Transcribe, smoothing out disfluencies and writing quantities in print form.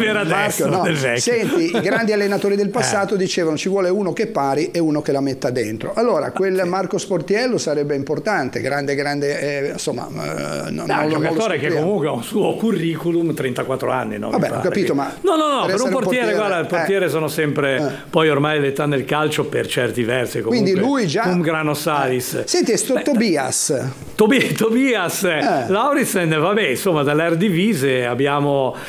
era Marco, destro del vecchio. Senti, i grandi allenatori del passato dicevano ci vuole uno che pari e uno che la metta dentro. Allora, quel Marco Sportiello sarebbe importante, grande, insomma, non un giocatore che comunque ha un suo curriculum, 34 anni, no? Vabbè, ho capito, ma no, per un portiere, guarda, il portiere sono sempre poi ormai l'età nel calcio per certi versi, comunque, quindi lui già un grano salis. Senti, Tobias Tobias Lauritsen, vabbè, insomma, dall'Eredivisie abbiamo